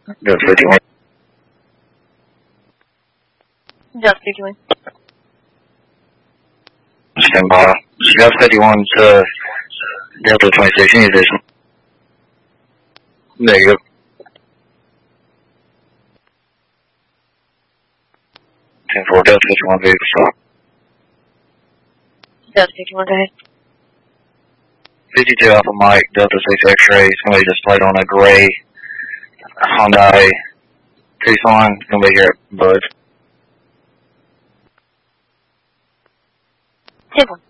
Delta 51. Delta 51. Stand by. Delta 51 to Delta 26. You need this. There you go. 10-4, Delta 51 vehicle stop. Delta 51, go ahead. 52 Alpha Mike, Delta 6 X-ray. It's going to be displayed on a gray Hyundai Tucson. It's going to be here at Bud. 10-4.